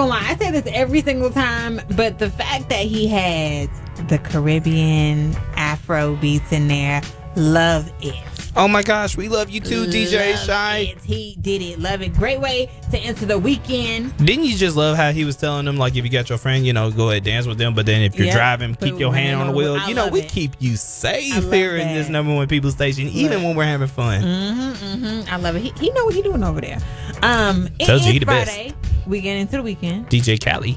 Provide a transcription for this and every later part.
gonna lie, I say this every single time, but the fact that he had the Caribbean Afro beats in there, love it. Oh my gosh, we love you too, DJ Shy. He did it. Love it. Great way to enter the weekend. Didn't you just love how he was telling them, like, if you got your friend, go ahead dance with them, but then if you're driving, keep your hand on the wheel. We keep you safe here in this number one people station, even when we're having fun. I love it. He know what he doing over there. It Tells you he is the Friday. best. We get into the weekend. DJ Khaled.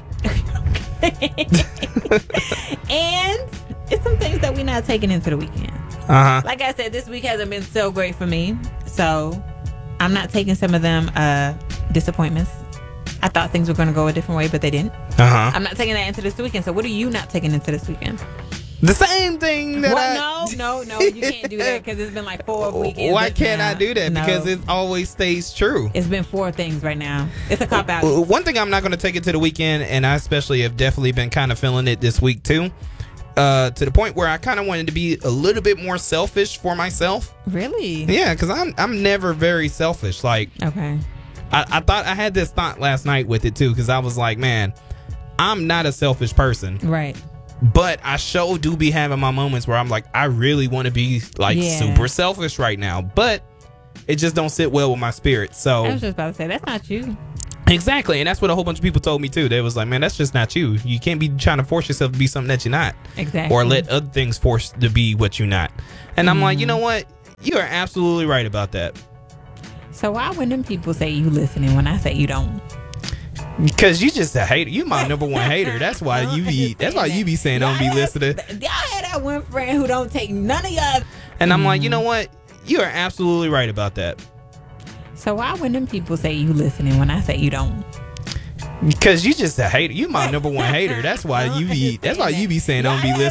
And it's some things that we're not taking into the weekend. Like I said, this week hasn't been so great for me, so I'm not taking some of them disappointments. I thought things were going to go a different way, but they didn't. I'm not taking that into this weekend. So what are you not taking into this weekend? The same thing that No, you can't do that because it's been like 4 weekends. Why can't I do that? Because it always stays true. It's been 4 things right now. It's a cop out. One thing I'm not going to take into the weekend, and I especially have definitely been kind of feeling it this week too, to the point where I kind of wanted to be a little bit more selfish for myself. Really? Yeah, because I'm never very selfish. Like, okay. I thought I had this thought last night with it too, because I was like, man, I'm not a selfish person. Right. But I sure do be having my moments where I'm like, I really want to be like super selfish right now, but it just don't sit well with my spirit. So I was just about to say, that's not you. Exactly, and that's what a whole bunch of people told me too. They was like, man, that's just not you. You can't be trying to force yourself to be something that you're not. Exactly. Or let other things force to be what you're not. And I'm like, you know what? You are absolutely right about that. So why when them people say you listening when I say you don't? Because you just a hater. You my number one hater. That's why you be. That's why you be saying don't be listening. Y'all had that one friend who don't take none of y'all. And I'm like, you know what? You are absolutely right about that. So why when them people say you listening when I say you don't? Because you just a hater. You my number one hater. That's why you be. That's why you be saying don't be listening.